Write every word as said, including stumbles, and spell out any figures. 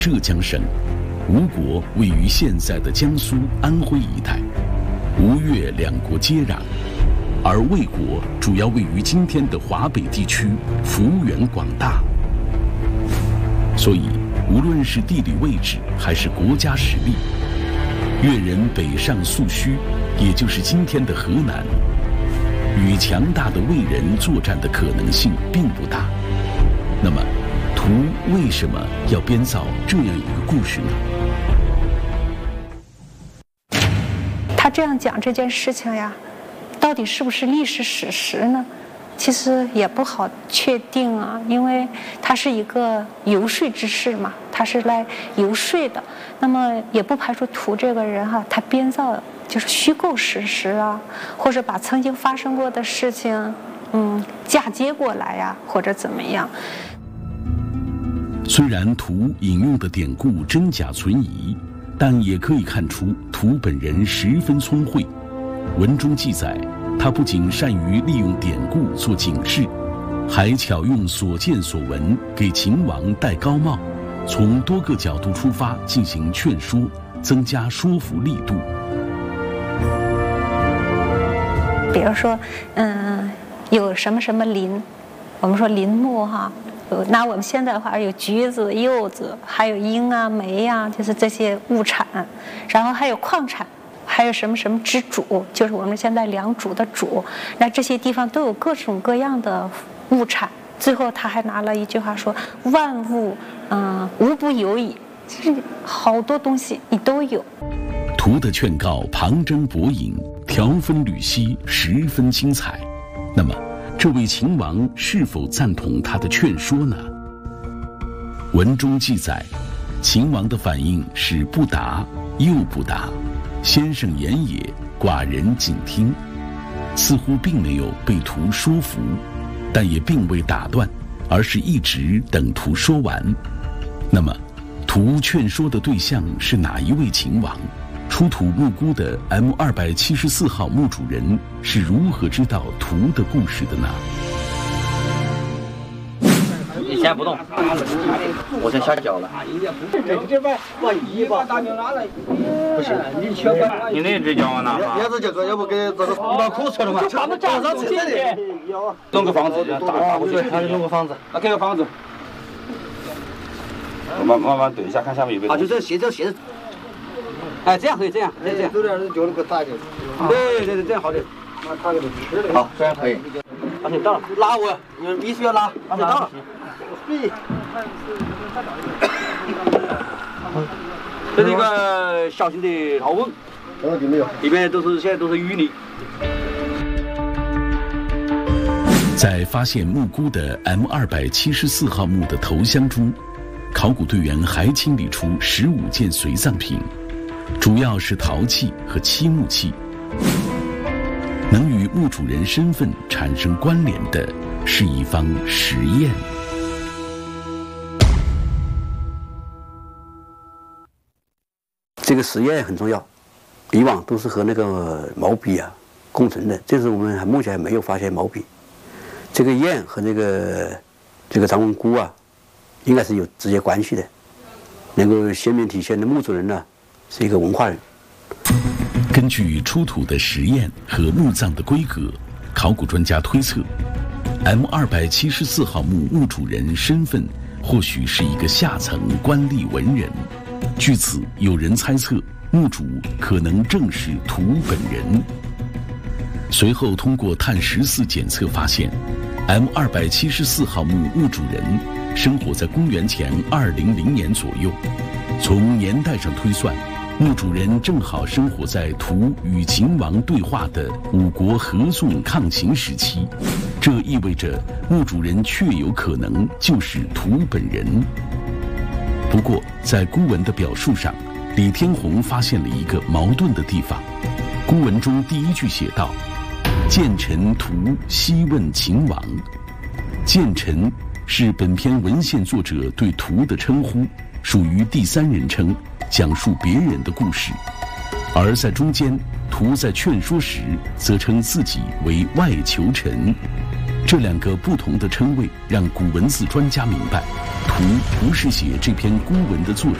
浙江省，吴国位于现在的江苏、安徽一带，吴越两国接壤，而魏国主要位于今天的华北地区，幅员广大。所以，无论是地理位置还是国家实力，越人北上宿须，也就是今天的河南，与强大的魏人作战的可能性并不大。那么，图为什么要编造这样一个故事呢？ 他这样讲这件事情呀，到底是不是历史史实呢？其实也不好确定啊，因为他是一个游说之士嘛，他是来游说的。那么也不排除图这个人哈、啊，他编造就是虚构事实啊，或者把曾经发生过的事情，嗯，嫁接过来呀、啊，或者怎么样。 虽然图引用的典故真假存疑，但也可以看出图本人十分聪慧。文中记载，他不仅善于利用典故做警示，还巧用所见所闻给秦王戴高帽，从多个角度出发进行劝说，增加说服力度。 比如说，嗯，有什么什么林，我们说林木哈。拿我们现在的话，有橘子、柚子，还有樱啊、梅啊，就是这些物产，然后还有矿产，还有什么什么之主，就是我们现在良渚的渚。那这些地方都有各种各样的物产。最后他还拿了一句话说：“万物，嗯、呃，无不有矣。”其实好多东西你都有。 图的劝告旁征博引，条分缕析，十分精彩。那么，这位秦王是否赞同他的劝说呢？文中记载，秦王的反应是不答又不答，先生言也，寡人谨听，似乎并没有被图说服，但也并未打断，而是一直等图说完。那么，图劝说的对象是哪一位秦王？出土木姑的 M 二百七十四号墓主人是如何知道图的故事的呢？ 你先不动，我先下脚了。 这边往一把大牛拿来，不行，你去你那只脚呢？ 要这脚要不给这个脑壳出了嘛？就把它站上这里， 弄个房子，打过去， 还是弄个房子。 那给个房子。我慢慢慢怼一下，看下面有没有。 啊，就这斜着斜着。哎，这样可以，这样，这样，有点脚那个大一点。对对对，这样好点。那他给它吃了。好，这样可以。把你到了，拉我，你必须要拉，把你到了。这是一个小型的陶瓮，里面都是现在都是淤泥。 在发现木姑的 M 二百七十四号墓的头箱中，考古队员还清理出十五件随葬品。主要是陶器和漆木器，能与墓主人身份产生关联的是一方实验。 这个实验很重要，以往都是和那个毛笔啊共存的，这次我们还目前还没有发现毛笔。这个砚和这个这个张文姑啊，应该是有直接关系的，能够鲜明体现的墓主人呢。是一个文化人。 根据出土的实验和墓葬的规格，考古专家推测 ，M 二百七十四号墓墓主人身份或许是一个下层官吏文人。据此，有人猜测墓主可能正是图本人。随后，通过碳十四检测发现 ，M 二百七十四号墓墓主人生活在公元前二零零年左右。从年代上推算，墓主人正好生活在图与秦王对话的五国合纵抗秦时期，这意味着墓主人确有可能就是图本人。不过，在孤文的表述上，李天宏发现了一个矛盾的地方。孤文中第一句写道：“见臣图西问秦王。”见臣是本篇文献作者对图的称呼，属于第三人称，讲述别人的故事。而在中间，图在劝说时则称自己为外求臣。 这两个不同的称谓让古文字专家明白，图不是写这篇孤文的作者，